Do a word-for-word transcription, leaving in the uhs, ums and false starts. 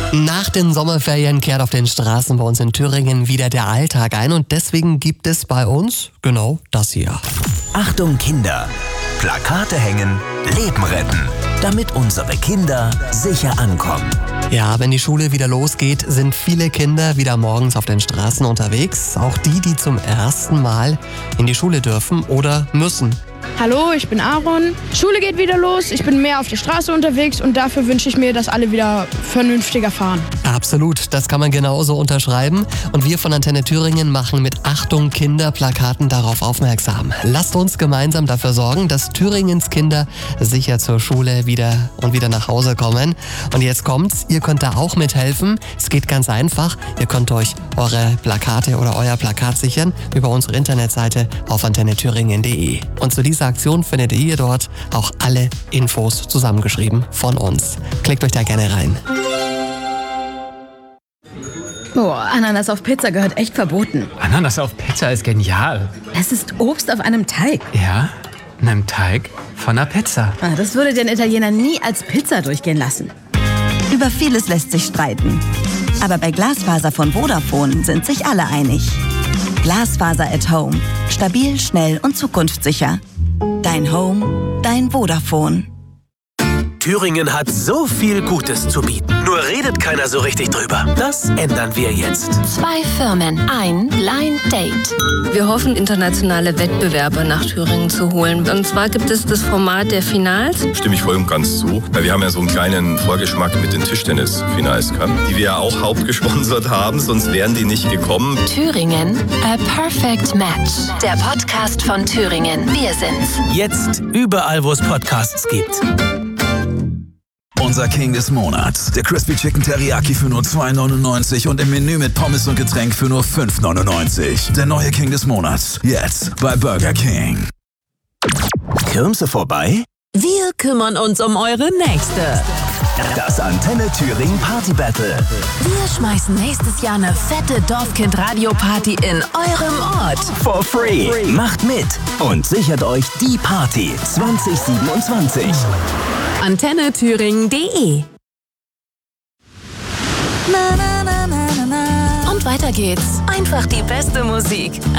Nach den Sommerferien kehrt auf den Straßen bei uns in Thüringen wieder der Alltag ein und deswegen gibt es bei uns genau das hier. Achtung Kinder! Plakate hängen, Leben retten, damit unsere Kinder sicher ankommen. Ja, wenn die Schule wieder losgeht, sind viele Kinder wieder morgens auf den Straßen unterwegs. Auch die, die zum ersten Mal in die Schule dürfen oder müssen. Hallo, ich bin Aaron. Schule geht wieder los. Ich bin mehr auf der Straße unterwegs und dafür wünsche ich mir, dass alle wieder vernünftiger fahren. Absolut, das kann man genauso unterschreiben. Und wir von Antenne Thüringen machen mit Achtung Kinder Plakaten darauf aufmerksam. Lasst uns gemeinsam dafür sorgen, dass Thüringens Kinder sicher zur Schule wieder und wieder nach Hause kommen. Und jetzt kommt's, ihr könnt da auch mithelfen. Es geht ganz einfach. Ihr könnt euch eure Plakate oder euer Plakat sichern über unsere Internetseite auf antenne thüringen punkt de. Und zu dieser Aktion findet ihr dort auch alle Infos zusammengeschrieben von uns. Klickt euch da gerne rein. Boah, Ananas auf Pizza gehört echt verboten. Ananas auf Pizza ist genial. Es ist Obst auf einem Teig. Ja, einem Teig von einer Pizza. Ah, das würde den Italiener nie als Pizza durchgehen lassen. Über vieles lässt sich streiten. Aber bei Glasfaser von Vodafone sind sich alle einig. Glasfaser at Home. Stabil, schnell und zukunftssicher. Dein Home, dein Vodafone. Thüringen hat so viel Gutes zu bieten. Nur redet keiner so richtig drüber. Das ändern wir jetzt. Zwei Firmen, ein Blind Date. Wir hoffen, internationale Wettbewerber nach Thüringen zu holen. Und zwar gibt es das Format der Finals. Stimme ich voll und ganz zu. Weil wir haben ja so einen kleinen Vorgeschmack mit den Tischtennis-Finals gehabt, die wir ja auch hauptgesponsert haben, sonst wären die nicht gekommen. Thüringen, a perfect match. Der Podcast von Thüringen. Wir sind's. Jetzt überall, wo es Podcasts gibt. Unser King des Monats. Der Crispy Chicken Teriyaki für nur zwei neunundneunzig und im Menü mit Pommes und Getränk für nur fünf neunundneunzig. Der neue King des Monats. Jetzt bei Burger King. Kirmse vorbei? Wir kümmern uns um eure nächste. Das Antenne Thüringen Party Battle. Wir schmeißen nächstes Jahr eine fette Dorfkind-Radio-Party in eurem Ort. For free. free. Macht mit und sichert euch die Party zwanzig siebenundzwanzig. antenne thüringen punkt de. Und weiter geht's. Einfach die beste Musik.